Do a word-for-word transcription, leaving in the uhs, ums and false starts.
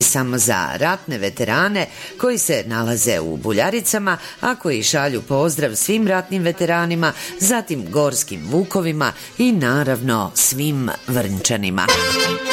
samo za ratne veterane koji se nalaze u Buljaricama, a koji šalju pozdrav svim ratnim veteranima, zatim gorskim vukovima i naravno svim Vrnčanima.